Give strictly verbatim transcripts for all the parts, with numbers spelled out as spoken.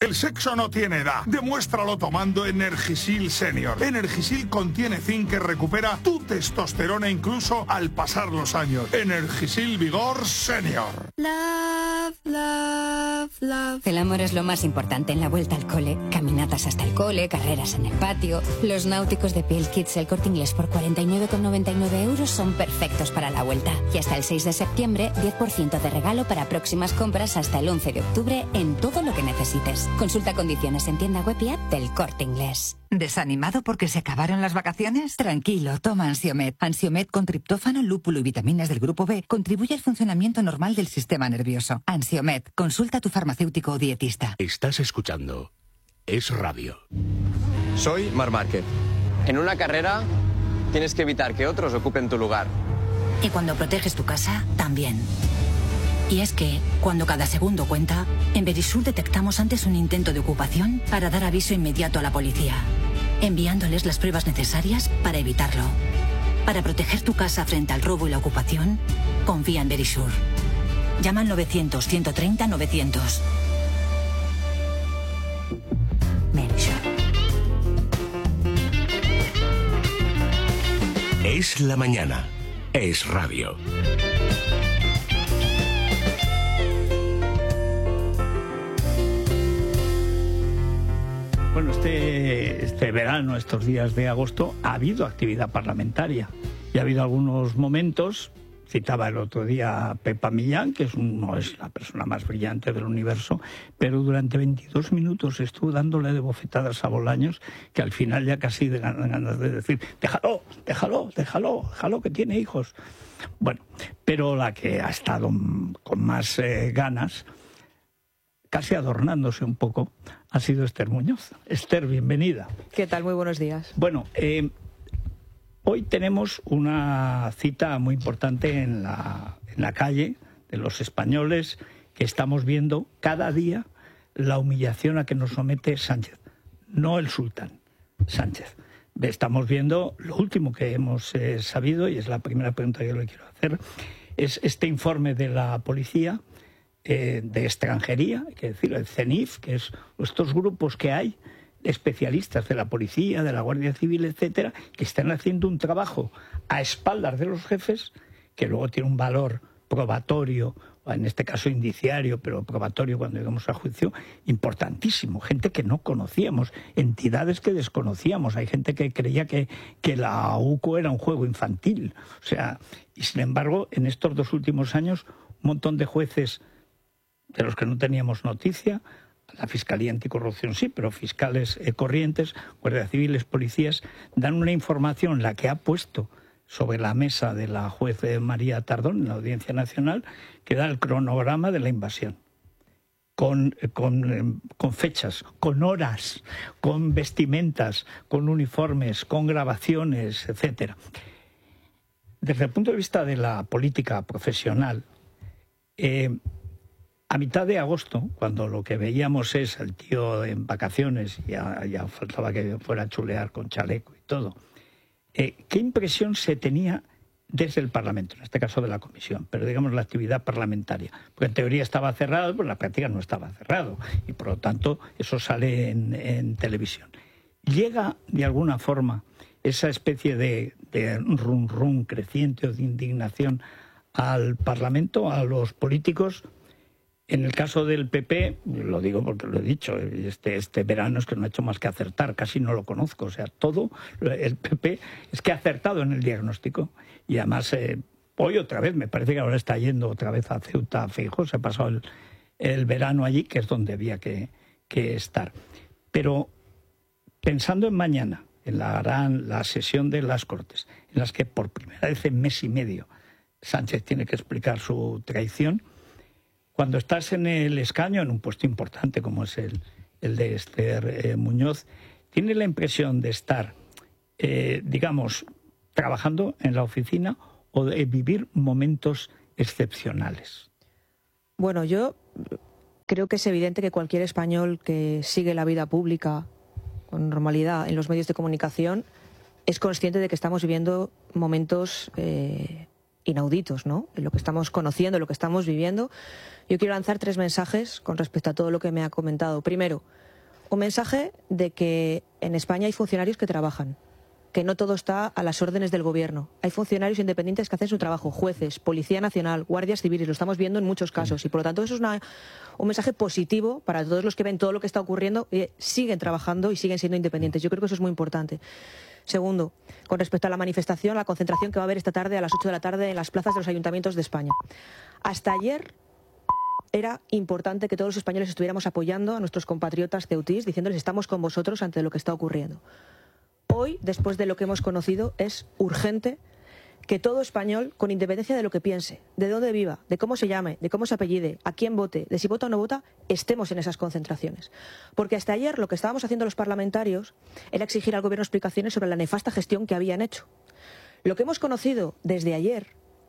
El sexo no tiene edad. Demuéstralo tomando Energisil Senior. Energisil contiene zinc que recupera tu testosterona incluso al pasar los años. Energisil Vigor Senior. Love, love, love. El amor es lo más importante en la vuelta al cole. Caminatas hasta el cole, carreras en el patio. Los náuticos de Piel Kids El Corte Inglés por cuarenta y nueve con noventa y nueve euros son perfectos para la vuelta. Y hasta el seis de septiembre, diez por ciento de regalo para próximas compras hasta el once de octubre en todo lo que necesites. Consulta condiciones en tienda web y app del Corte Inglés. ¿Desanimado porque se acabaron las vacaciones? Tranquilo, toma Ansiomed. Ansiomed con triptófano, lúpulo y vitaminas del grupo B contribuye al funcionamiento normal del sistema nervioso. Ansiomed, consulta a tu farmacéutico o dietista. Estás escuchando Es Radio. Soy Marc Márquez. En una carrera tienes que evitar que otros ocupen tu lugar. Y cuando proteges tu casa, también. Y es que, cuando cada segundo cuenta, en Verisur detectamos antes un intento de ocupación para dar aviso inmediato a la policía, enviándoles las pruebas necesarias para evitarlo. Para proteger tu casa frente al robo y la ocupación, confía en Verisur. Llama al novecientos, ciento treinta, novecientos. Verisur. Es la mañana. Es Radio. Bueno, este, este verano, estos días de agosto, ha habido actividad parlamentaria y ha habido algunos momentos. Citaba el otro día a Pepa Millán, que es un, no es la persona más brillante del universo, pero durante veintidós minutos estuvo dándole de bofetadas a Bolaños, que al final ya casi de ganas de decir, déjalo, déjalo, déjalo, déjalo que tiene hijos. Bueno, pero la que ha estado con más eh, ganas, casi adornándose un poco, ha sido Esther Muñoz. Esther, bienvenida. ¿Qué tal? Muy buenos días. Bueno, eh, hoy tenemos una cita muy importante en la, en la calle de los españoles, que estamos viendo cada día la humillación a que nos somete Sánchez, no el sultán, Sánchez. Estamos viendo lo último que hemos eh, sabido, y es la primera pregunta que yo le quiero hacer, es este informe de la policía eh, de extranjería, hay que decir, el CENIF, que es estos grupos que hay, especialistas de la policía, de la Guardia Civil, etcétera, que están haciendo un trabajo a espaldas de los jefes, que luego tiene un valor probatorio, o en este caso indiciario, pero probatorio cuando llegamos a juicio, importantísimo. Gente que no conocíamos, entidades que desconocíamos. Hay gente que creía que, que la U C O era un juego infantil. O sea, y sin embargo, en estos dos últimos años, un montón de jueces de los que no teníamos noticia, la Fiscalía Anticorrupción sí, pero fiscales eh, corrientes, guardias civiles, policías, dan una información, la que ha puesto sobre la mesa de la juez María Tardón en la Audiencia Nacional, que da el cronograma de la invasión, con, con, con fechas, con horas, con vestimentas, con uniformes, con grabaciones, etcétera. Desde el punto de vista de la política profesional, eh, a mitad de agosto, cuando lo que veíamos es el tío en vacaciones, ya, ya faltaba que fuera a chulear con chaleco y todo, eh, ¿qué impresión se tenía desde el Parlamento, en este caso de la Comisión, pero digamos la actividad parlamentaria? Porque en teoría estaba cerrado, pero en la práctica no estaba cerrado, y por lo tanto eso sale en, en televisión. ¿Llega de alguna forma esa especie de, de rum rum creciente o de indignación al Parlamento, a los políticos? En el caso del P P, lo digo porque lo he dicho, este, este verano es que no ha hecho más que acertar, casi no lo conozco, o sea, todo, el P P es que ha acertado en el diagnóstico, y además eh, hoy otra vez, me parece que ahora está yendo otra vez a Ceuta, a Feijóo, se ha pasado el, el verano allí, que es donde había que, que estar. Pero pensando en mañana, en la gran la sesión de las Cortes, en las que por primera vez en mes y medio Sánchez tiene que explicar su traición, cuando estás en el escaño, en un puesto importante como es el, el de Esther eh, Muñoz, ¿tiene la impresión de estar, eh, digamos, trabajando en la oficina o de vivir momentos excepcionales? Bueno, yo creo que es evidente que cualquier español que sigue la vida pública con normalidad en los medios de comunicación es consciente de que estamos viviendo momentos eh, inauditos, ¿no? En lo que estamos conociendo, en lo que estamos viviendo. Yo quiero lanzar tres mensajes con respecto a todo lo que me ha comentado. Primero, un mensaje de que en España hay funcionarios que trabajan, que no todo está a las órdenes del gobierno. Hay funcionarios independientes que hacen su trabajo, jueces, Policía Nacional, guardias civiles, lo estamos viendo en muchos casos. Y por lo tanto eso es una, un mensaje positivo para todos los que ven todo lo que está ocurriendo y siguen trabajando y siguen siendo independientes. Yo creo que eso es muy importante. Segundo, con respecto a la manifestación, la concentración que va a haber esta tarde a las ocho de la tarde en las plazas de los ayuntamientos de España. Hasta ayer era importante que todos los españoles estuviéramos apoyando a nuestros compatriotas ceutís, diciéndoles estamos con vosotros ante lo que está ocurriendo. Hoy, después de lo que hemos conocido, es urgente que todo español, con independencia de lo que piense, de dónde viva, de cómo se llame, de cómo se apellide, a quién vote, de si vota o no vota, estemos en esas concentraciones. Porque hasta ayer lo que estábamos haciendo los parlamentarios era exigir al gobierno explicaciones sobre la nefasta gestión que habían hecho. Lo que hemos conocido desde ayer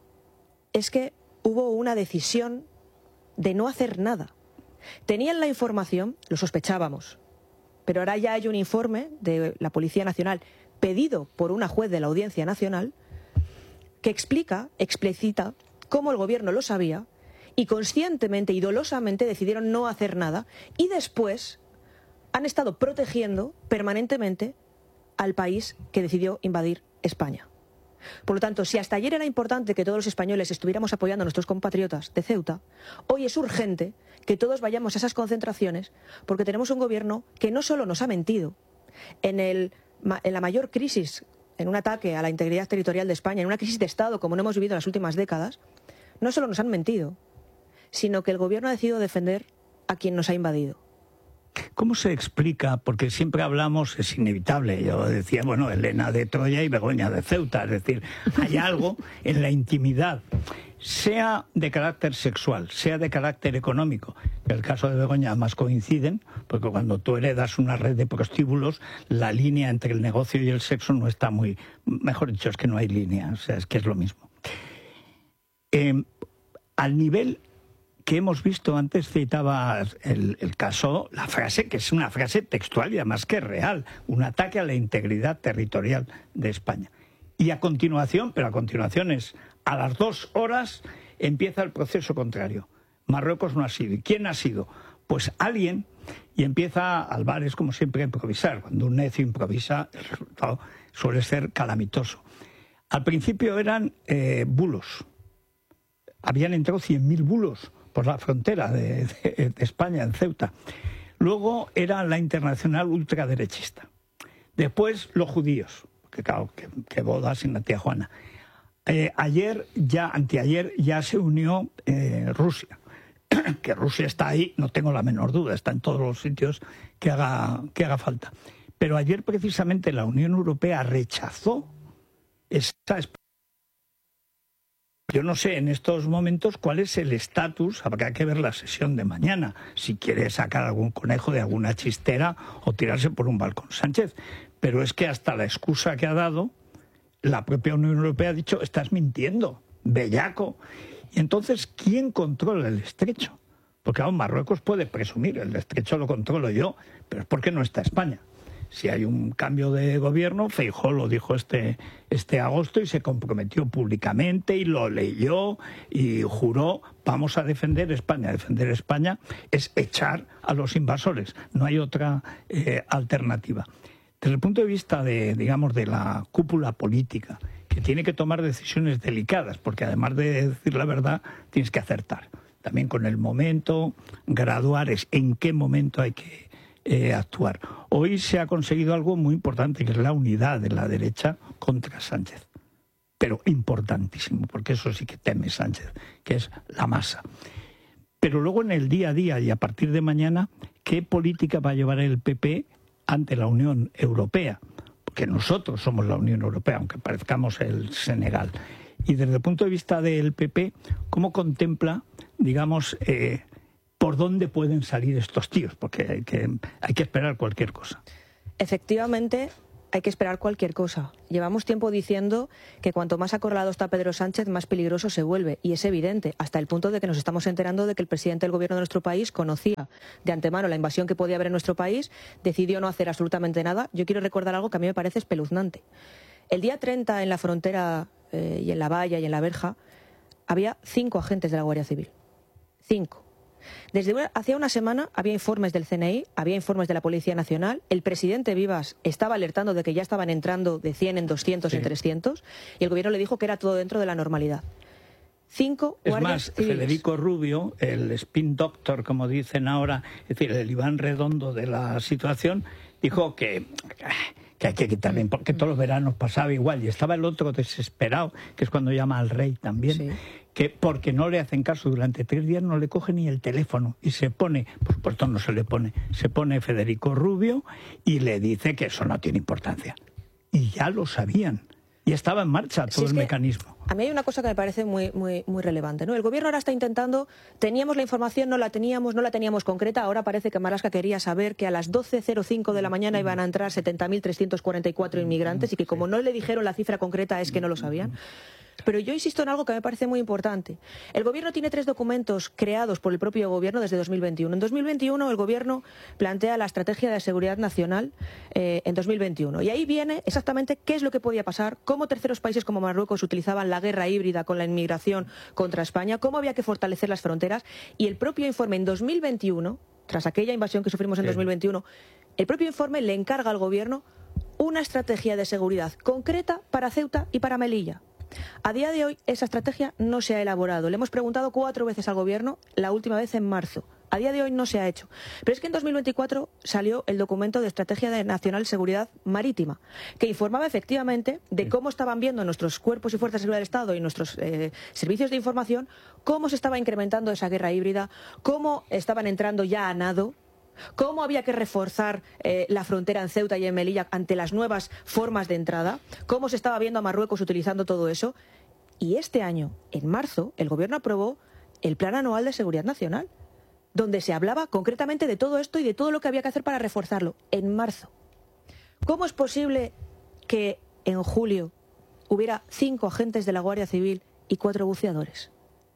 es que hubo una decisión de no hacer nada. Tenían la información, lo sospechábamos, pero ahora ya hay un informe de la Policía Nacional pedido por una juez de la Audiencia Nacional que explica, explicita cómo el gobierno lo sabía y conscientemente y dolosamente decidieron no hacer nada y después han estado protegiendo permanentemente al país que decidió invadir España. Por lo tanto, si hasta ayer era importante que todos los españoles estuviéramos apoyando a nuestros compatriotas de Ceuta, hoy es urgente que todos vayamos a esas concentraciones porque tenemos un gobierno que no solo nos ha mentido en, el, en la mayor crisis, en un ataque a la integridad territorial de España, en una crisis de Estado como no hemos vivido en las últimas décadas, no solo nos han mentido, sino que el gobierno ha decidido defender a quien nos ha invadido. ¿Cómo se explica? Porque siempre hablamos, es inevitable, yo decía, bueno, Elena de Troya y Begoña de Ceuta, es decir, hay algo en la intimidad, sea de carácter sexual, sea de carácter económico, que el caso de Begoña más coinciden, porque cuando tú heredas una red de prostíbulos, la línea entre el negocio y el sexo no está muy, mejor dicho, es que no hay línea, o sea, es que es lo mismo. Eh, al nivel que hemos visto antes, citaba el, el caso, la frase, que es una frase textual y además que es real, un ataque a la integridad territorial de España. Y a continuación, pero a continuación es, a las dos horas empieza el proceso contrario. Marruecos no ha sido. ¿Y quién ha sido? Pues alguien, y empieza Álvarez, como siempre, a improvisar. Cuando un necio improvisa, el resultado suele ser calamitoso. Al principio eran eh, bulos. Habían entrado cien mil bulos por la frontera de, de, de España, en Ceuta. Luego era la internacional ultraderechista. Después los judíos, que claro, que, que boda sin la tía Juana. Eh, ayer, ya, anteayer, ya se unió eh, Rusia. Que Rusia está ahí, no tengo la menor duda, está en todos los sitios que haga, que haga falta. Pero ayer precisamente la Unión Europea rechazó esa. Yo no sé en estos momentos cuál es el estatus, habrá que ver la sesión de mañana, si quiere sacar algún conejo de alguna chistera o tirarse por un balcón Sánchez. Pero es que hasta la excusa que ha dado, la propia Unión Europea ha dicho, estás mintiendo, bellaco. Y entonces, ¿quién controla el estrecho? Porque aún Marruecos puede presumir, el estrecho lo controlo yo, pero es porque no está España. Si hay un cambio de gobierno, Feijóo lo dijo este, este agosto y se comprometió públicamente y lo leyó y juró, vamos a defender España. Defender España es echar a los invasores, no hay otra eh, alternativa. Desde el punto de vista de, digamos, de la cúpula política, que tiene que tomar decisiones delicadas, porque además de decir la verdad, tienes que acertar. También con el momento, graduar es en qué momento hay que Eh, actuar. Hoy se ha conseguido algo muy importante, que es la unidad de la derecha contra Sánchez. Pero importantísimo, porque eso sí que teme Sánchez, que es la masa. Pero luego en el día a día y a partir de mañana, ¿qué política va a llevar el P P ante la Unión Europea? Porque nosotros somos la Unión Europea, aunque parezcamos el Senegal. Y desde el punto de vista del P P, ¿cómo contempla, digamos, eh, por dónde pueden salir estos tíos? Porque hay que, hay que esperar cualquier cosa. Efectivamente, hay que esperar cualquier cosa. Llevamos tiempo diciendo que cuanto más acorralado está Pedro Sánchez, más peligroso se vuelve. Y es evidente, hasta el punto de que nos estamos enterando de que el presidente del gobierno de nuestro país conocía de antemano la invasión que podía haber en nuestro país, decidió no hacer absolutamente nada. Yo quiero recordar algo que a mí me parece espeluznante. El día treinta, en la frontera eh, y en La Valla y en La Verja, había cinco agentes de la Guardia Civil. Cinco. Desde una, hacía una semana había informes del C N I, había informes de la Policía Nacional, el presidente Vivas estaba alertando de que ya estaban entrando de cien en doscientos, sí, en trescientos, y el gobierno le dijo que era todo dentro de la normalidad. Cinco es guardias más, civiles. Federico Rubio, el spin doctor, como dicen ahora, es decir, el Iván Redondo de la situación, dijo que, que hay que quitarle, porque todos los veranos pasaba igual, y estaba el otro desesperado, que es cuando llama al rey también, sí, que porque no le hacen caso durante tres días no le coge ni el teléfono, y se pone, por supuesto no se le pone, se pone Federico Rubio y le dice que eso no tiene importancia. Y ya lo sabían. Y estaba en marcha todo sí, el mecanismo. A mí hay una cosa que me parece muy, muy, muy relevante, ¿no? El gobierno ahora está intentando, teníamos la información, no la teníamos, no la teníamos concreta, ahora parece que Marlaska quería saber que a las doce cero cinco de la mañana iban a entrar setenta mil trescientos cuarenta y cuatro inmigrantes y que como no le dijeron la cifra concreta es que no lo sabían. Pero yo insisto en algo que me parece muy importante. El gobierno tiene tres documentos creados por el propio gobierno desde dos mil veintiuno. En dos mil veintiuno el gobierno plantea la estrategia de seguridad nacional eh, en dos mil veintiuno. Y ahí viene exactamente qué es lo que podía pasar, cómo terceros países como Marruecos utilizaban la guerra híbrida con la inmigración contra España, cómo había que fortalecer las fronteras. Y el propio informe en dos mil veintiuno, tras aquella invasión que sufrimos en dos mil veintiuno, el propio informe le encarga al gobierno una estrategia de seguridad concreta para Ceuta y para Melilla. A día de hoy esa estrategia no se ha elaborado. Le hemos preguntado cuatro veces al gobierno, la última vez en marzo. A día de hoy no se ha hecho. Pero es que en dos mil veinticuatro salió el documento de Estrategia de Nacional Seguridad Marítima, que informaba efectivamente de cómo estaban viendo nuestros cuerpos y fuerzas de seguridad del Estado y nuestros eh, servicios de información, cómo se estaba incrementando esa guerra híbrida, cómo estaban entrando ya a nado, cómo había que reforzar eh, la frontera en Ceuta y en Melilla ante las nuevas formas de entrada, cómo se estaba viendo a Marruecos utilizando todo eso. Y este año, en marzo, el gobierno aprobó el Plan Anual de Seguridad Nacional, donde se hablaba concretamente de todo esto y de todo lo que había que hacer para reforzarlo, en marzo. ¿Cómo es posible que en julio hubiera cinco agentes de la Guardia Civil y cuatro buceadores?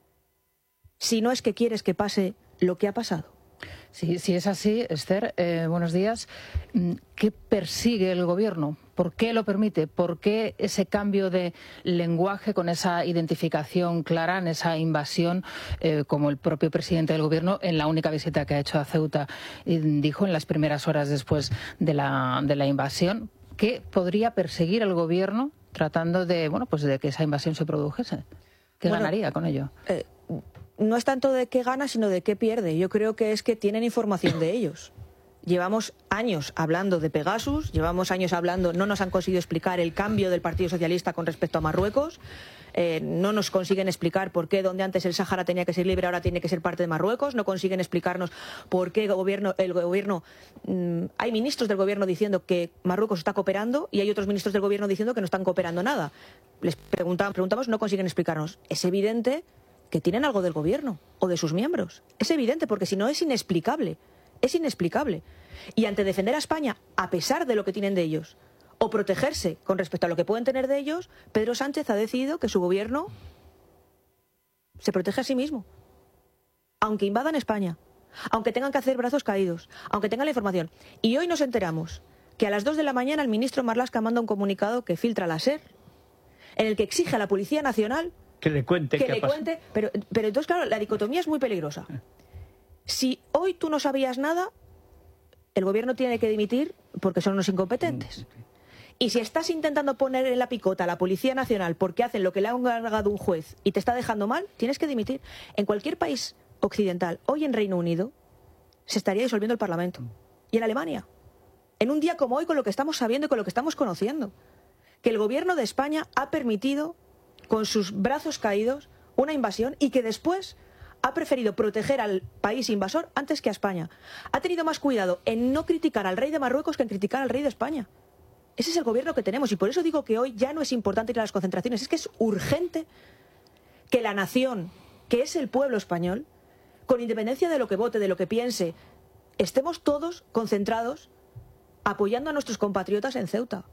Si no es que quieres que pase lo que ha pasado. Sí, si es así, Esther, eh, buenos días. ¿Qué persigue el gobierno? ¿Por qué lo permite? ¿Por qué ese cambio de lenguaje con esa identificación clara en esa invasión, eh, como el propio presidente del gobierno en la única visita que ha hecho a Ceuta dijo en las primeras horas después de la, de la invasión? ¿Qué podría perseguir el gobierno tratando de, bueno, pues de que esa invasión se produjese? ¿Qué bueno, ganaría con ello? Eh... No es tanto de qué gana, sino de qué pierde. Yo creo que es que tienen información de ellos. Llevamos años hablando de Pegasus, llevamos años hablando, no nos han conseguido explicar el cambio del Partido Socialista con respecto a Marruecos, eh, no nos consiguen explicar por qué donde antes el Sáhara tenía que ser libre ahora tiene que ser parte de Marruecos, no consiguen explicarnos por qué el gobierno, el gobierno mmm, hay ministros del gobierno diciendo que Marruecos está cooperando y hay otros ministros del gobierno diciendo que no están cooperando nada. Les preguntamos, preguntamos no consiguen explicarnos. Es evidente que tienen algo del gobierno o de sus miembros. Es evidente, porque si no es inexplicable. Es inexplicable. Y ante defender a España, a pesar de lo que tienen de ellos, o protegerse con respecto a lo que pueden tener de ellos, Pedro Sánchez ha decidido que su gobierno se protege a sí mismo. Aunque invadan España, aunque tengan que hacer brazos caídos, aunque tengan la información. Y hoy nos enteramos que a las dos de la mañana el ministro Marlaska manda un comunicado que filtra la SER, en el que exige a la Policía Nacional que le cuente que qué le pasa. cuente, pero, pero entonces claro, la dicotomía es muy peligrosa. Si hoy tú no sabías nada, el gobierno tiene que dimitir porque son unos incompetentes. Y si estás intentando poner en la picota a la Policía Nacional porque hacen lo que le ha encargado un juez y te está dejando mal, tienes que dimitir. En cualquier país occidental, hoy en Reino Unido, se estaría disolviendo el Parlamento. Y en Alemania. En un día como hoy, con lo que estamos sabiendo y con lo que estamos conociendo. Que el gobierno de España ha permitido, con sus brazos caídos, una invasión y que después ha preferido proteger al país invasor antes que a España. Ha tenido más cuidado en no criticar al rey de Marruecos que en criticar al rey de España. Ese es el gobierno que tenemos y por eso digo que hoy ya no es importante ir a las concentraciones, es que es urgente que la nación, que es el pueblo español, con independencia de lo que vote, de lo que piense, estemos todos concentrados apoyando a nuestros compatriotas en Ceuta.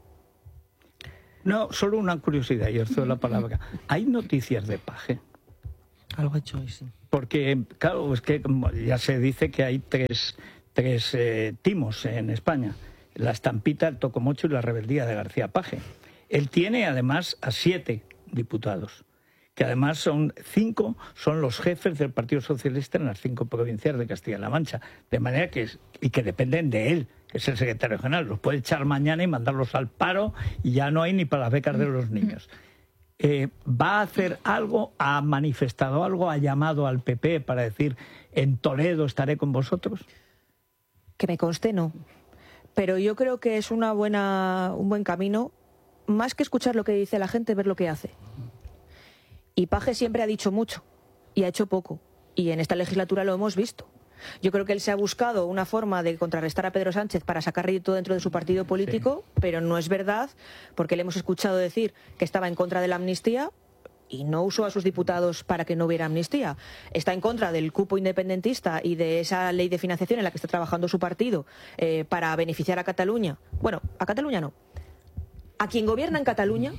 No, solo una curiosidad, y os doy la palabra. ¿Hay noticias de Paje? Algo hecho hoy, sí. Porque, claro, es que ya se dice que hay tres, tres eh, timos en España. La Estampita, el Tocomocho y la Rebeldía de García Paje. Él tiene, además, a siete diputados, que además son cinco, son los jefes del Partido Socialista en las cinco provincias de Castilla-La Mancha, de manera que, y que dependen de él, que es el secretario general. Los puede echar mañana y mandarlos al paro y ya no hay ni para las becas de los niños. Eh, ¿Va a hacer algo? ¿Ha manifestado algo? ¿Ha llamado al P P para decir en Toledo estaré con vosotros? Que me conste, no. Pero yo creo que es una buena, un buen camino, más que escuchar lo que dice la gente, ver lo que hace. Y Paje siempre ha dicho mucho y ha hecho poco. Y en esta legislatura lo hemos visto. Yo creo que él se ha buscado una forma de contrarrestar a Pedro Sánchez para sacar rédito dentro de su partido político, sí. Pero no es verdad, porque le hemos escuchado decir que estaba en contra de la amnistía y no usó a sus diputados para que no hubiera amnistía. Está en contra del cupo independentista y de esa ley de financiación en la que está trabajando su partido eh, para beneficiar a Cataluña. Bueno, a Cataluña no. A quien gobierna en Cataluña,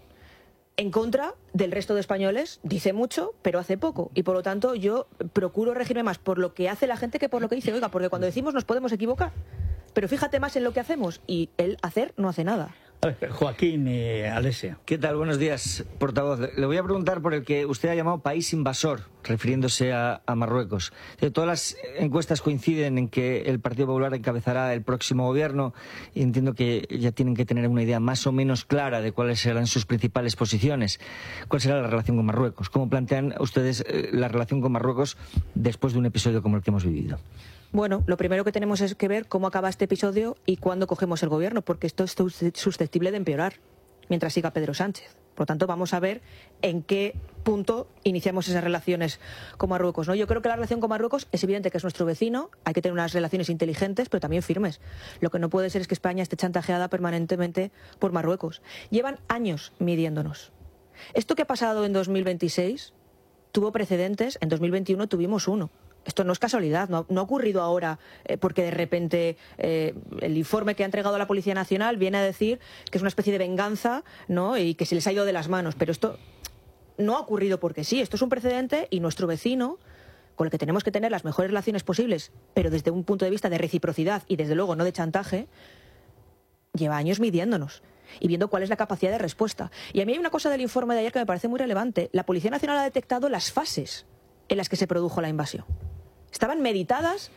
en contra del resto de españoles, dice mucho, pero hace poco. Y por lo tanto yo procuro regirme más por lo que hace la gente que por lo que dice. Oiga, porque cuando decimos nos podemos equivocar, pero fíjate más en lo que hacemos, y él hacer no hace nada. Joaquín y Alesia. ¿Qué tal? Buenos días, portavoz. Le voy a preguntar por el que usted ha llamado país invasor, refiriéndose a, a Marruecos. Todas las encuestas coinciden en que el Partido Popular encabezará el próximo gobierno y entiendo que ya tienen que tener una idea más o menos clara de cuáles serán sus principales posiciones. ¿Cuál será la relación con Marruecos? ¿Cómo plantean ustedes eh, la relación con Marruecos después de un episodio como el que hemos vivido? Bueno, lo primero que tenemos es que ver cómo acaba este episodio y cuándo cogemos el gobierno, porque esto es susceptible de empeorar mientras siga Pedro Sánchez. Por lo tanto, vamos a ver en qué punto iniciamos esas relaciones con Marruecos, ¿no? Yo creo que la relación con Marruecos es evidente que es nuestro vecino, hay que tener unas relaciones inteligentes, pero también firmes. Lo que no puede ser es que España esté chantajeada permanentemente por Marruecos. Llevan años midiéndonos. Esto que ha pasado en dos mil veintiséis tuvo precedentes, en dos mil veintiuno tuvimos uno. Esto no es casualidad, no, no ha ocurrido ahora eh, porque de repente eh, el informe que ha entregado la Policía Nacional viene a decir que es una especie de venganza, ¿no? Y que se les ha ido de las manos. Pero esto no ha ocurrido porque sí, esto es un precedente y nuestro vecino, con el que tenemos que tener las mejores relaciones posibles, pero desde un punto de vista de reciprocidad y desde luego no de chantaje, lleva años midiéndonos y viendo cuál es la capacidad de respuesta. Y a mí hay una cosa del informe de ayer que me parece muy relevante. La Policía Nacional ha detectado las fases en las que se produjo la invasión. Estaban meditadas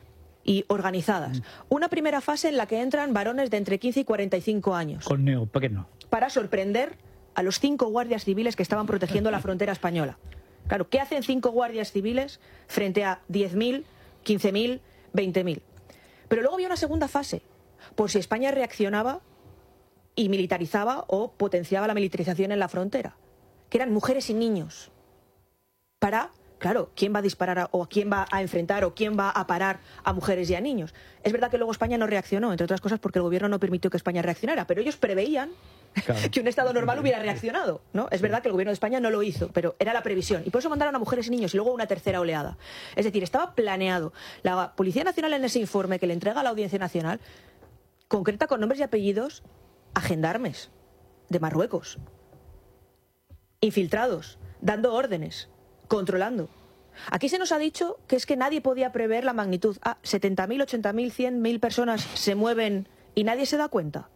y organizadas. Una primera fase en la que entran varones de entre quince y cuarenta y cinco años. Con neopreno. Para sorprender a los cinco guardias civiles que estaban protegiendo la frontera española. Claro, ¿qué hacen cinco guardias civiles frente a diez mil, quince mil, veinte mil? Pero luego había una segunda fase, por si España reaccionaba y militarizaba o potenciaba la militarización en la frontera, que eran mujeres y niños. Para... Claro, ¿quién va a disparar a, o a quién va a enfrentar o quién va a parar a mujeres y a niños? Es verdad que luego España no reaccionó, entre otras cosas porque el gobierno no permitió que España reaccionara, pero ellos preveían claro. que un Estado normal hubiera reaccionado, ¿no? Es verdad que el gobierno de España no lo hizo, pero era la previsión. Y por eso mandaron a mujeres y niños y luego una tercera oleada. Es decir, estaba planeado. La Policía Nacional en ese informe que le entrega a la Audiencia Nacional concreta con nombres y apellidos a gendarmes de Marruecos, infiltrados, dando órdenes, controlando. Aquí se nos ha dicho que es que nadie podía prever la magnitud. Ah, setenta mil, ochenta mil, cien mil personas se mueven y nadie se da cuenta.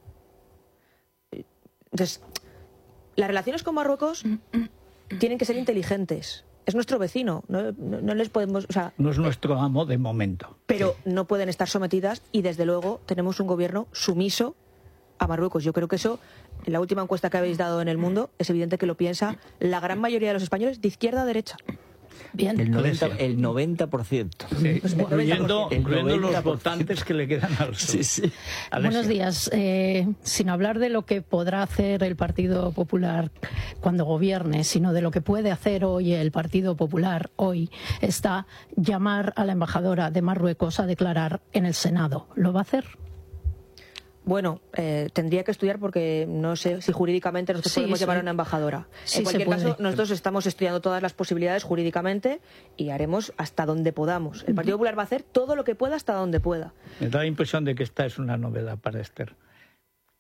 Entonces, las relaciones con Marruecos tienen que ser inteligentes. Es nuestro vecino, no, no, no les podemos... O sea, no es nuestro amo de momento. Pero sí. No pueden estar sometidas y desde luego tenemos un gobierno sumiso a Marruecos. Yo creo que eso, en la última encuesta que habéis dado en el mundo, es evidente que lo piensa la gran mayoría de los españoles de izquierda a derecha. Bien. El noventa por ciento. El noventa por ciento. Sí, incluyendo, incluyendo los votantes que le quedan al sur. Sí, sí. Buenos días. Eh, sin hablar de lo que podrá hacer el Partido Popular cuando gobierne, sino de lo que puede hacer hoy el Partido Popular, hoy está llamar a la embajadora de Marruecos a declarar en el Senado. ¿Lo va a hacer? Bueno, eh, tendría que estudiar porque no sé si jurídicamente nosotros sí, podemos sí. llamar a una embajadora. Sí, en cualquier caso, nosotros estamos estudiando todas las posibilidades jurídicamente y haremos hasta donde podamos. El Partido Popular va a hacer todo lo que pueda hasta donde pueda. Me da la impresión de que esta es una novedad para Esther.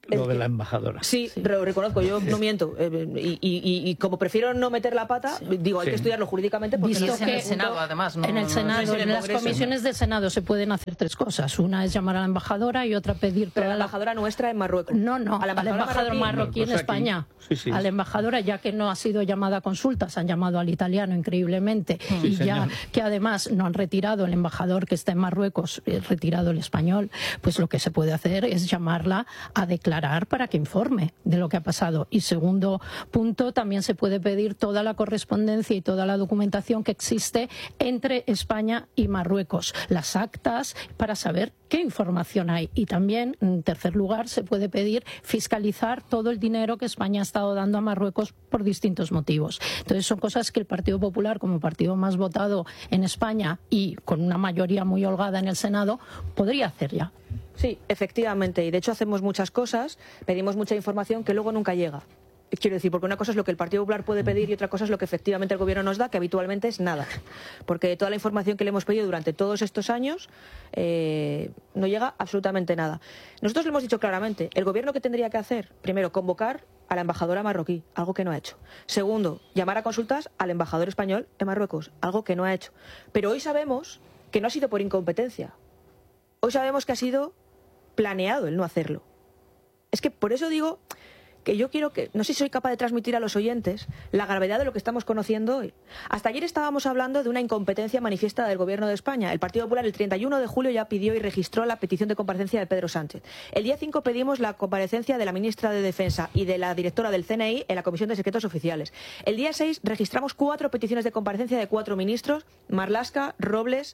lo de la embajadora. Sí, sí. Lo reconozco, yo no miento. Eh, y, y, y como prefiero no meter la pata, sí. digo, hay sí. que estudiarlo jurídicamente. Porque Visto no que en el Senado, además. No, en el Senado, no, no, en las comisiones del Senado se pueden hacer tres cosas. Una es llamar a la embajadora y otra pedir... Pero a la embajadora nuestra en Marruecos. No, no, a la embajadora, embajadora marroquí, marroquí en España. Sí, sí. A la embajadora, ya que no ha sido llamada a consultas, han llamado al italiano increíblemente. Sí, y ya señor. Que además no han retirado el embajador que está en Marruecos, retirado el español, pues lo que se puede hacer es llamarla a declarar para que informe de lo que ha pasado. Y segundo punto, también se puede pedir toda la correspondencia y toda la documentación que existe entre España y Marruecos, las actas, para saber qué información hay. Y también, en tercer lugar, se puede pedir fiscalizar todo el dinero que España ha estado dando a Marruecos por distintos motivos. Entonces son cosas que el Partido Popular, como partido más votado en España y con una mayoría muy holgada en el Senado, podría hacer ya. Sí, efectivamente, y de hecho hacemos muchas cosas, pedimos mucha información que luego nunca llega. Quiero decir, porque una cosa es lo que el Partido Popular puede pedir y otra cosa es lo que efectivamente el Gobierno nos da, que habitualmente es nada. Porque toda la información que le hemos pedido durante todos estos años eh, no llega absolutamente nada. Nosotros le hemos dicho claramente, el Gobierno que tendría que hacer, primero, convocar a la embajadora marroquí, algo que no ha hecho. Segundo, llamar a consultas al embajador español en Marruecos, algo que no ha hecho. Pero hoy sabemos que no ha sido por incompetencia. Hoy sabemos que ha sido planeado el no hacerlo. Es que por eso digo que yo quiero que, no sé si soy capaz de transmitir a los oyentes la gravedad de lo que estamos conociendo hoy. Hasta ayer estábamos hablando de una incompetencia manifiesta del Gobierno de España. El Partido Popular el treinta y uno de julio ya pidió y registró la petición de comparecencia de Pedro Sánchez. El día cinco pedimos la comparecencia de la ministra de Defensa y de la directora del C N I en la Comisión de Secretos Oficiales. El día seis registramos cuatro peticiones de comparecencia de cuatro ministros, Marlaska, Robles,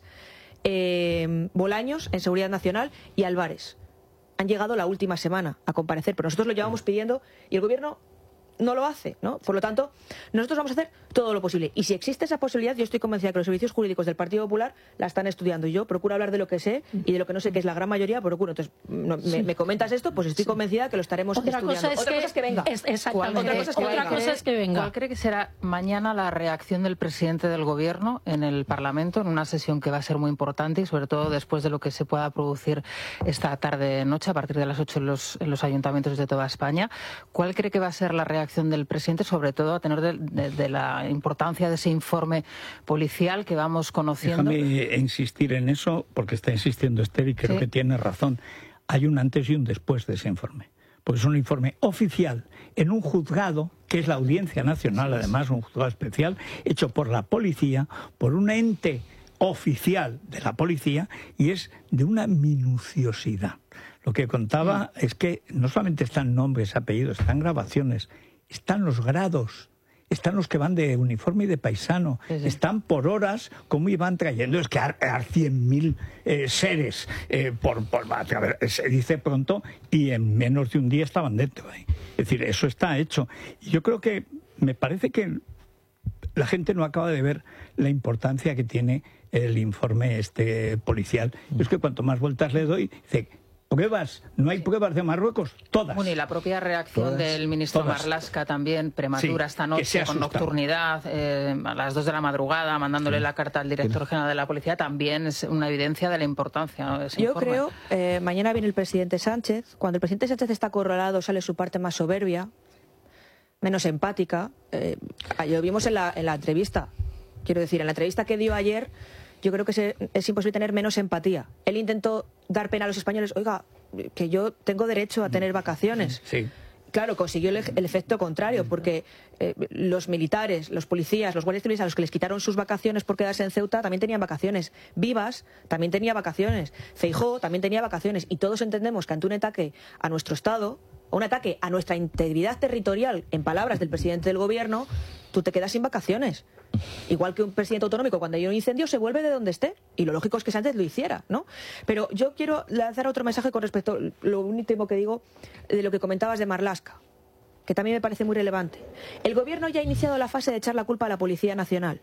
eh, Bolaños, en Seguridad Nacional, y Álvarez. Han llegado la última semana a comparecer, pero nosotros lo llevamos pidiendo y el Gobierno no lo hace, ¿no? Por lo tanto, nosotros vamos a hacer todo lo posible. Y si existe esa posibilidad, yo estoy convencida que los servicios jurídicos del Partido Popular la están estudiando. Y yo procuro hablar de lo que sé y de lo que no sé, que es la gran mayoría, procuro. Entonces, no, me, me comentas esto, pues estoy sí. convencida que lo estaremos otra estudiando. Cosa es otra que, cosa es que venga. Es, exactamente. Otra cosa es que ¿Cuál venga. Cosa es que venga. ¿Cuál cree que será mañana la reacción del presidente del Gobierno en el Parlamento, en una sesión que va a ser muy importante y sobre todo después de lo que se pueda producir esta tarde-noche a partir de las ocho en los, en los ayuntamientos de toda España? ¿Cuál cree que va a ser la reacción del presidente, sobre todo a tener de, de, de la importancia de ese informe policial que vamos conociendo? Déjame insistir en eso, porque está insistiendo Esther y creo ¿Sí? que tiene razón. Hay un antes y un después de ese informe. Porque es un informe oficial en un juzgado, que es la Audiencia Nacional, además un juzgado especial, hecho por la policía, por un ente oficial de la policía, y es de una minuciosidad. Lo que contaba mm. es que no solamente están nombres, apellidos, están grabaciones, están los grados, están los que van de uniforme y de paisano, sí, sí. están por horas cómo iban trayendo, es que a, a cien mil eh, seres eh, por, por a ver, se dice pronto, y en menos de un día estaban dentro ahí. Es decir, eso está hecho. Y yo creo que me parece que la gente no acaba de ver la importancia que tiene el informe este policial. Mm. Es que cuanto más vueltas le doy, dice, pruebas, no hay pruebas de Marruecos, todas. Bueno, y la propia reacción todas, del ministro todas. Marlaska también, prematura sí, esta noche, con nocturnidad, eh, a las dos de la madrugada, mandándole sí. la carta al director sí. general de la policía, también es una evidencia de la importancia, ¿no?, de ese Yo informe. creo, eh, mañana viene el presidente Sánchez, cuando el presidente Sánchez está acorralado sale su parte más soberbia, menos empática, eh, lo vimos en la, en la entrevista, quiero decir, en la entrevista que dio ayer, yo creo que se, es imposible tener menos empatía. Él intentó dar pena a los españoles. Oiga, que yo tengo derecho a tener vacaciones. Sí. Claro, consiguió el, el efecto contrario, porque eh, los militares, los policías, los guardias civiles a los que les quitaron sus vacaciones por quedarse en Ceuta también tenían vacaciones. Vivas también tenía vacaciones. Feijóo también tenía vacaciones. Y todos entendemos que ante un ataque a nuestro Estado, o un ataque a nuestra integridad territorial, en palabras del presidente del Gobierno, tú te quedas sin vacaciones. Igual que un presidente autonómico, cuando hay un incendio se vuelve de donde esté, y lo lógico es que Sánchez lo hiciera, ¿no? Pero yo quiero lanzar otro mensaje con respecto a lo último que digo de lo que comentabas de Marlaska, que también me parece muy relevante. El Gobierno ya ha iniciado la fase de echar la culpa a la Policía Nacional,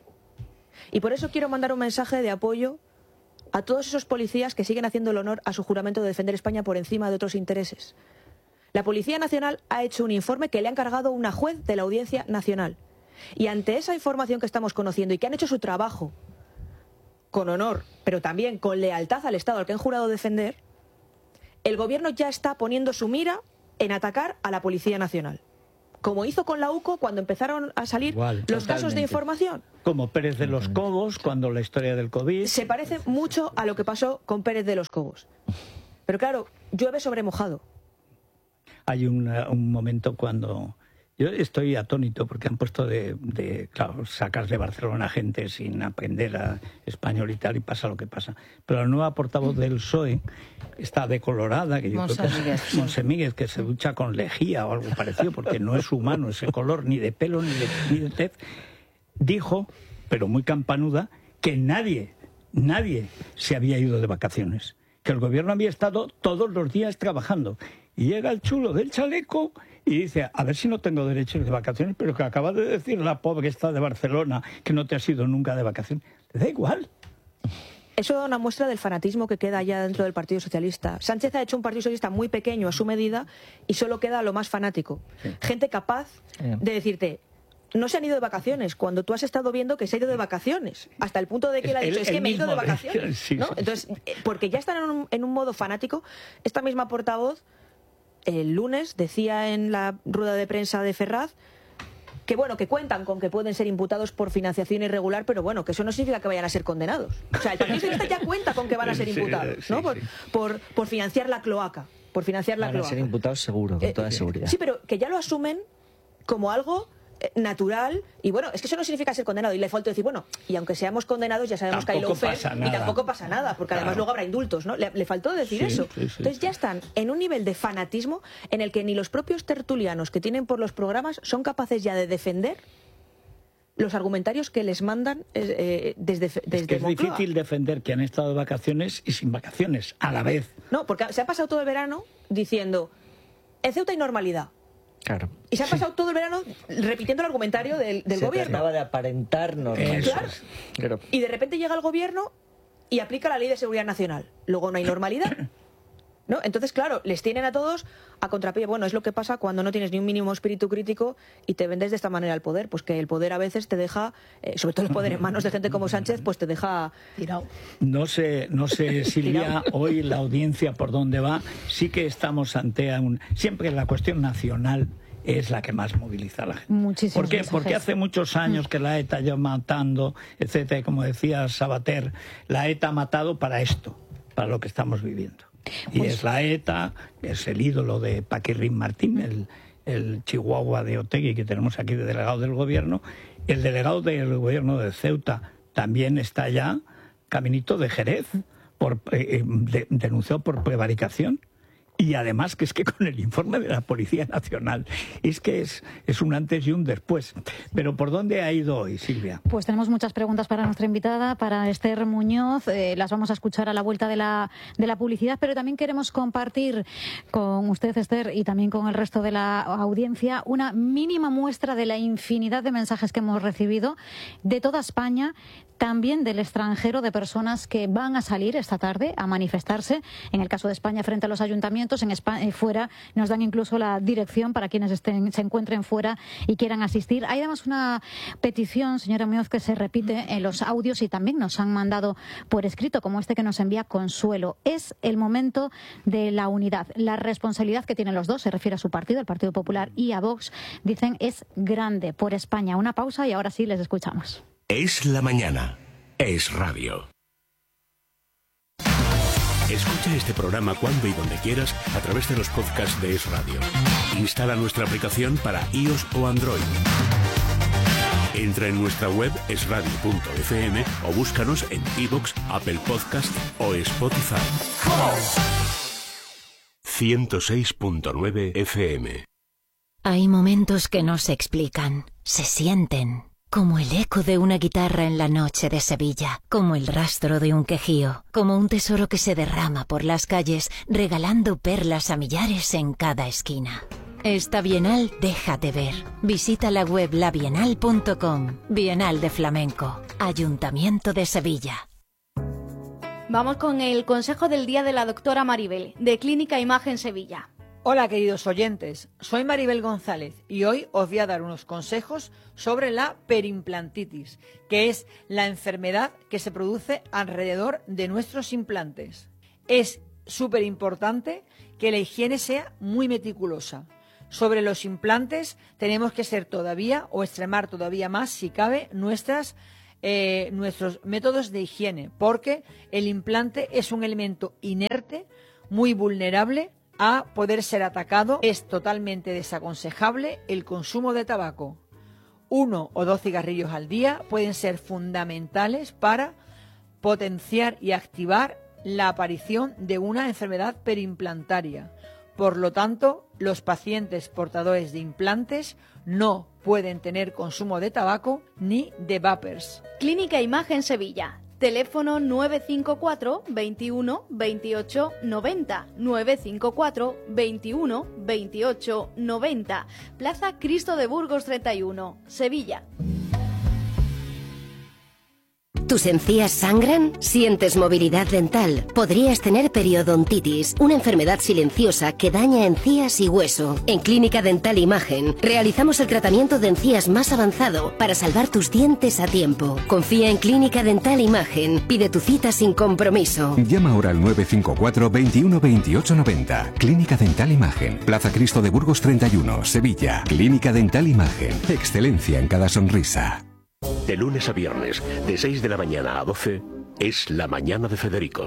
y por eso quiero mandar un mensaje de apoyo a todos esos policías que siguen haciendo el honor a su juramento de defender España por encima de otros intereses. La Policía Nacional ha hecho un informe que le ha encargado una juez de la Audiencia Nacional. Y ante esa información que estamos conociendo y que han hecho su trabajo con honor, pero también con lealtad al Estado al que han jurado defender, el Gobierno ya está poniendo su mira en atacar a la Policía Nacional. Como hizo con la UCO cuando empezaron a salir Igual, los totalmente. casos de información. Como Pérez de los Cobos, cuando la historia del COVID... Se parece mucho a lo que pasó con Pérez de los Cobos. Pero claro, llueve sobre mojado. Hay un, un momento cuando... Yo estoy atónito porque han puesto de, de claro, sacas de Barcelona gente sin aprender a español y tal, y pasa lo que pasa. Pero la nueva portavoz del P S O E está decolorada, que yo creo que es Monsemíguez, que se ducha con lejía o algo parecido, porque no es humano ese color, ni de pelo, ni de, ni de tez. Dijo, pero muy campanuda, que nadie, nadie se había ido de vacaciones, que el gobierno había estado todos los días trabajando. Y llega el chulo del chaleco y dice, a ver si no tengo derechos de vacaciones, pero que acaba de decir la pobre esta de Barcelona que no te has ido nunca de vacaciones. Te da igual. Eso da una muestra del fanatismo que queda ya dentro del Partido Socialista. Sánchez ha hecho un Partido Socialista muy pequeño a su medida y solo queda lo más fanático. Sí. Gente capaz de decirte, no se han ido de vacaciones, cuando tú has estado viendo que se ha ido de vacaciones, hasta el punto de que él ha dicho, es que me he ido de vacaciones. Sí, ¿no? Sí, Entonces, porque ya están en un, en un modo fanático. Esta misma portavoz el lunes decía en la rueda de prensa de Ferraz que bueno, que cuentan con que pueden ser imputados por financiación irregular, pero bueno, que eso no significa que vayan a ser condenados. O sea, el Partido Socialista ya cuenta con que van a ser imputados, ¿no? Por, por, por financiar la cloaca, por financiar la van cloaca. Van a ser imputados seguro, con toda eh, seguridad. Sí, pero que ya lo asumen como algo natural, y bueno, es que eso no significa ser condenado, y le falta decir, bueno, y aunque seamos condenados ya sabemos tampoco que hay lawfare y tampoco pasa nada, porque claro, además luego habrá indultos, ¿no? Le, le faltó decir sí, eso. Sí, sí, Entonces ya están en un nivel de fanatismo en el que ni los propios tertulianos que tienen por los programas son capaces ya de defender los argumentarios que les mandan eh, desde, desde es que es Moncloa. Difícil defender que han estado de vacaciones y sin vacaciones a la vez. No, porque se ha pasado todo el verano diciendo, en Ceuta hay normalidad. Claro. Y se ha pasado sí. todo el verano repitiendo el argumentario del, del se gobierno. Acaba de aparentar normalidad. Claro. Claro. Y de repente llega el gobierno y aplica la Ley de Seguridad Nacional. Luego no hay normalidad. ¿No? Entonces, claro, les tienen a todos a contrapié. Bueno, es lo que pasa cuando no tienes ni un mínimo espíritu crítico y te vendes de esta manera al poder. Pues que el poder a veces te deja, eh, sobre todo el poder en manos de gente como Sánchez, pues te deja tirado. No sé, no sé, Silvia, hoy la audiencia por dónde va. Sí que estamos ante un... Siempre la cuestión nacional es la que más moviliza a la gente. Muchísimos ¿Por qué? mensajes. Porque hace muchos años que la ETA ya matando, etcétera, y como decía Sabater, la ETA ha matado para esto, para lo que estamos viviendo. Y pues... es la ETA, es el ídolo de Paquirrín Martín, el, el chihuahua de Otegi que tenemos aquí de delegado del gobierno. El delegado del gobierno de Ceuta también está ya caminito de Jerez, por, eh, de, denunciado por prevaricación. Y además que es que con el informe de la Policía Nacional es que es, es un antes y un después. Pero ¿por dónde ha ido hoy, Silvia? Pues tenemos muchas preguntas para nuestra invitada, para Esther Muñoz. Eh, las vamos a escuchar a la vuelta de la, de la publicidad, pero también queremos compartir con usted, Esther, y también con el resto de la audiencia, una mínima muestra de la infinidad de mensajes que hemos recibido de toda España, también del extranjero, de personas que van a salir esta tarde a manifestarse, en el caso de España, frente a los ayuntamientos. En España, eh, fuera nos dan incluso la dirección para quienes estén, se encuentren fuera y quieran asistir. Hay además una petición, señora Muñoz, que se repite en los audios y también nos han mandado por escrito, como este que nos envía Consuelo. Es el momento de la unidad. La responsabilidad que tienen los dos, se refiere a su partido, el Partido Popular, y a Vox, dicen, es grande por España. Una pausa y ahora sí les escuchamos. Es la mañana. Es radio. Escucha este programa cuando y donde quieras a través de los podcasts de Es Radio. Instala nuestra aplicación para iOS o Android. Entra en nuestra web es radio punto efe eme o búscanos en iVoox, Apple Podcast o Spotify. ciento seis punto nueve efe eme. Hay momentos que no se explican, se sienten. Como el eco de una guitarra en la noche de Sevilla, como el rastro de un quejío, como un tesoro que se derrama por las calles, regalando perlas a millares en cada esquina. Esta Bienal déjate ver. Visita la web la bienal punto com. Bienal de Flamenco. Ayuntamiento de Sevilla. Vamos con el consejo del día de la doctora Maribel, de Clínica Imagen Sevilla. Hola queridos oyentes, soy Maribel González y hoy os voy a dar unos consejos sobre la perimplantitis, que es la enfermedad que se produce alrededor de nuestros implantes. Es súper importante que la higiene sea muy meticulosa. Sobre los implantes tenemos que ser todavía o extremar todavía más, si cabe, nuestras, eh, nuestros métodos de higiene, porque el implante es un elemento inerte, muy vulnerable a poder ser atacado. Es totalmente desaconsejable el consumo de tabaco. Uno o dos cigarrillos al día pueden ser fundamentales para potenciar y activar la aparición de una enfermedad perimplantaria. Por lo tanto, los pacientes portadores de implantes no pueden tener consumo de tabaco ni de vapers. Clínica Imagen Sevilla. Teléfono nueve cinco cuatro, veintiuno, veintiocho, noventa, nueve cinco cuatro, veintiuno, veintiocho, noventa. Plaza Cristo de Burgos treinta y uno, Sevilla. ¿Tus encías sangran? ¿Sientes movilidad dental? Podrías tener periodontitis, una enfermedad silenciosa que daña encías y hueso. En Clínica Dental Imagen realizamos el tratamiento de encías más avanzado para salvar tus dientes a tiempo. Confía en Clínica Dental Imagen. Pide tu cita sin compromiso. Llama ahora al nueve cinco cuatro, veintiuno, veintiocho, noventa. Clínica Dental Imagen. Plaza Cristo de Burgos treinta y uno, Sevilla. Clínica Dental Imagen. Excelencia en cada sonrisa. De lunes a viernes, de seis de la mañana a doce, es La Mañana de Federico.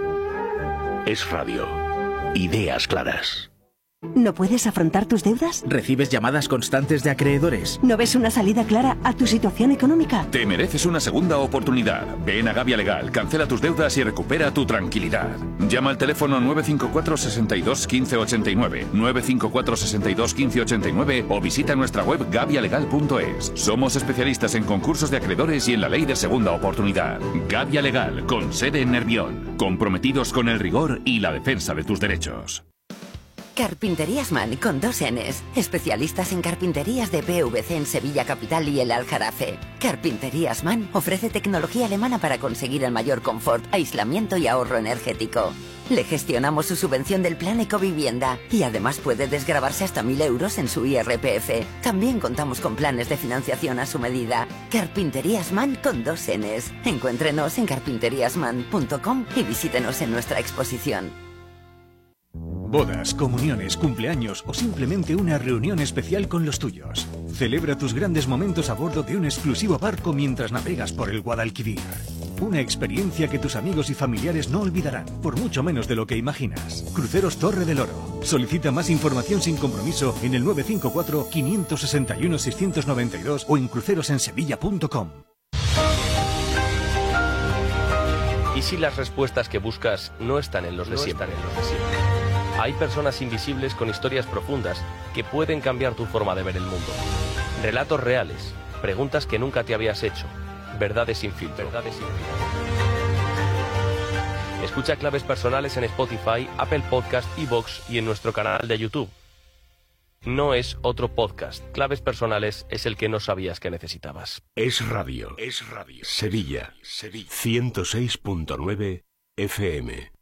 Es radio. Ideas claras. ¿No puedes afrontar tus deudas? ¿Recibes llamadas constantes de acreedores? ¿No ves una salida clara a tu situación económica? Te mereces una segunda oportunidad. Ven a Gavia Legal, cancela tus deudas y recupera tu tranquilidad. Llama al teléfono nueve cinco cuatro, sesenta y dos, quince ochenta y nueve, nueve cinco cuatro, sesenta y dos, quince ochenta y nueve o visita nuestra web gavia legal punto es. Somos especialistas en concursos de acreedores y en la ley de segunda oportunidad. Gavia Legal, con sede en Nervión. Comprometidos con el rigor y la defensa de tus derechos. Carpinterías Man con dos Ns. Especialistas en carpinterías de P V C en Sevilla Capital y el Aljarafe. Carpinterías Man ofrece tecnología alemana para conseguir el mayor confort, aislamiento y ahorro energético. Le gestionamos su subvención del plan Ecovivienda y además puede desgravarse hasta mil euros en su I R P F. También contamos con planes de financiación a su medida. Carpinterías Man con dos Ns. Encuéntrenos en carpinterías man punto com y visítenos en nuestra exposición. Bodas, comuniones, cumpleaños o simplemente una reunión especial con los tuyos. Celebra tus grandes momentos a bordo de un exclusivo barco mientras navegas por el Guadalquivir. Una experiencia que tus amigos y familiares no olvidarán, por mucho menos de lo que imaginas. Cruceros Torre del Oro. Solicita más información sin compromiso en el nueve cinco cuatro, cinco seis uno, seis nueve dos o en crucerosensevilla punto com. ¿Y si las respuestas que buscas no están en los de siempre? Hay personas invisibles con historias profundas que pueden cambiar tu forma de ver el mundo. Relatos reales, preguntas que nunca te habías hecho, verdades sin filtro. Verdades sin filtro. Escucha Claves Personales en Spotify, Apple Podcast, iVoox y en nuestro canal de YouTube. No es otro podcast. Claves Personales es el que no sabías que necesitabas. Es radio. Es radio. Sevilla. Sevilla. ciento seis punto nueve F M.